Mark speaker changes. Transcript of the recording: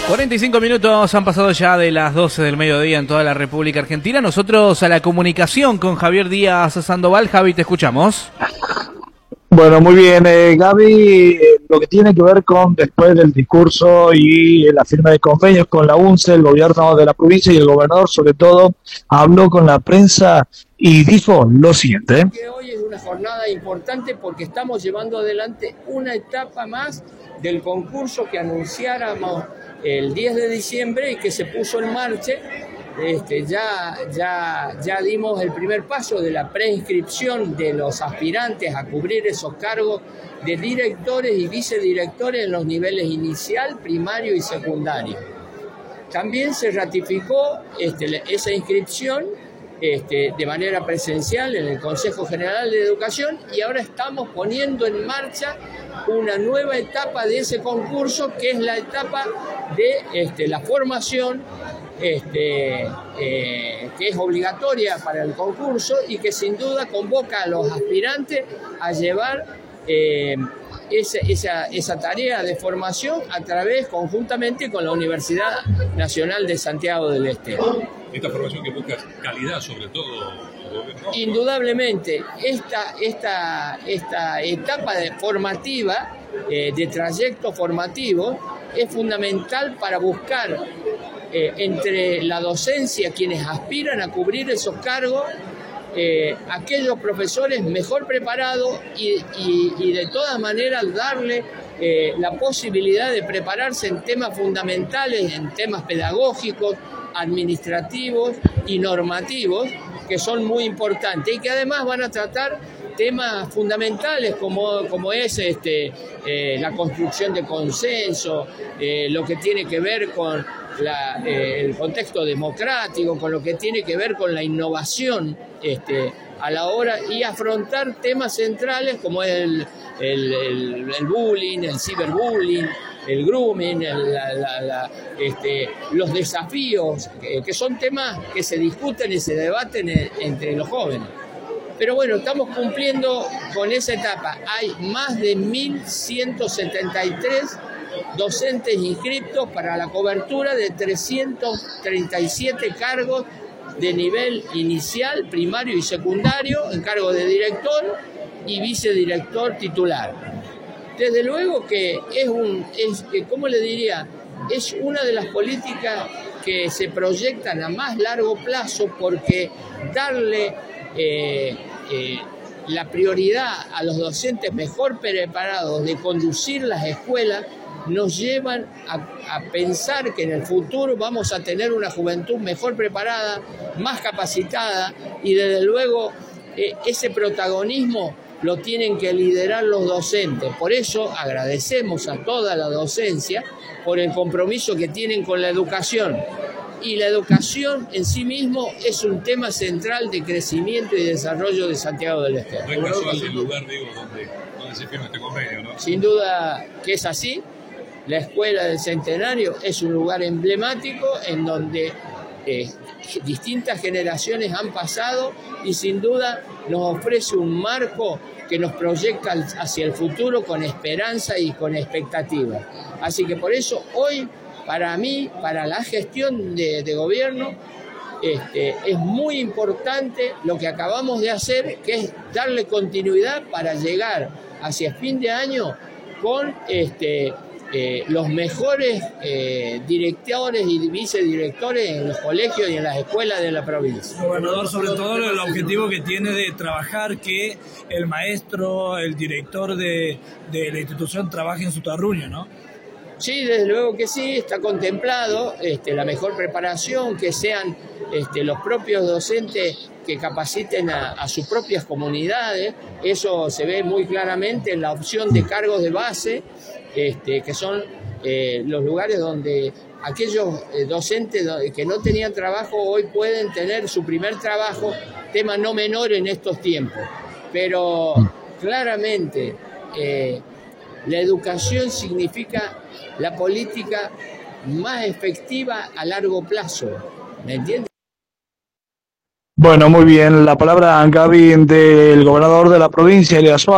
Speaker 1: 45 minutos han pasado ya de las 12 del mediodía en toda la República Argentina. Nosotros a la comunicación con Javier Díaz Sandoval. Javi, te escuchamos.
Speaker 2: Bueno, muy bien, Gaby, lo que tiene que ver con después del discurso y la firma de convenios con la UNCE, el gobierno de la provincia y el gobernador, sobre todo, habló con la prensa y dijo lo siguiente.
Speaker 3: Hoy es una jornada importante porque estamos llevando adelante una etapa más del concurso que anunciáramos el 10 de diciembre y que se puso en marcha. Ya dimos el primer paso de la preinscripción de los aspirantes a cubrir esos cargos de directores y vicedirectores en los niveles inicial, primario y secundario. También se ratificó esa inscripción de manera presencial en el Consejo General de Educación y ahora estamos poniendo en marcha una nueva etapa de ese concurso, que es la etapa de la formación, que es obligatoria para el concurso y que sin duda convoca a los aspirantes a llevar esa tarea de formación conjuntamente con la Universidad Nacional de Santiago del Estero.
Speaker 4: Esta formación que busca calidad, sobre todo, ¿no?
Speaker 3: Indudablemente, esta etapa formativa, de trayecto formativo, es fundamental para buscar entre la docencia, quienes aspiran a cubrir esos cargos, aquellos profesores mejor preparados y de todas maneras darle la posibilidad de prepararse en temas fundamentales, en temas pedagógicos, administrativos y normativos, que son muy importantes y que además van a tratar temas fundamentales como es la construcción de consenso, lo que tiene que ver con el contexto democrático, con lo que tiene que ver con la innovación a la hora y afrontar temas centrales como es el bullying, el ciberbullying, el grooming, los desafíos, que son temas que se discuten y se debaten entre los jóvenes. Pero bueno, estamos cumpliendo con esa etapa. Hay más de 1.173 docentes inscriptos para la cobertura de 337 cargos de nivel inicial, primario y secundario, en cargo de director y vicedirector titular. Desde luego que ¿cómo le diría? Es una de las políticas que se proyectan a más largo plazo, porque darle la prioridad a los docentes mejor preparados de conducir las escuelas nos llevan a pensar que en el futuro vamos a tener una juventud mejor preparada, más capacitada, y desde luego ese protagonismo lo tienen que liderar los docentes. Por eso agradecemos a toda la docencia por el compromiso que tienen con la educación. Y la educación en sí mismo es un tema central de crecimiento y desarrollo de Santiago del Estero.
Speaker 4: No es casual el lugar, donde se firma este convenio, ¿no?
Speaker 3: Sin duda que es así. La Escuela del Centenario es un lugar emblemático en donde distintas generaciones han pasado y sin duda nos ofrece un marco que nos proyecta hacia el futuro con esperanza y con expectativa. Así que por eso hoy, para mí, para la gestión de gobierno, es muy importante lo que acabamos de hacer, que es darle continuidad para llegar hacia fin de año con los mejores directores y vicedirectores en los colegios y en las escuelas de la provincia.
Speaker 5: Gobernador, sobre todo el objetivo que tiene de trabajar que el maestro, el director de la institución trabaje en su terruño, ¿no?
Speaker 3: Sí, desde luego que sí, está contemplado la mejor preparación, que sean los propios docentes que capaciten a sus propias comunidades. Eso se ve muy claramente en la opción de cargos de base, que son los lugares donde aquellos docentes que no tenían trabajo hoy pueden tener su primer trabajo, tema no menor en estos tiempos. Pero claramente la educación significa la política más efectiva a largo plazo, ¿me entiendes?
Speaker 2: Bueno, muy bien, la palabra, Gaby, del gobernador de la provincia, Elías Suárez.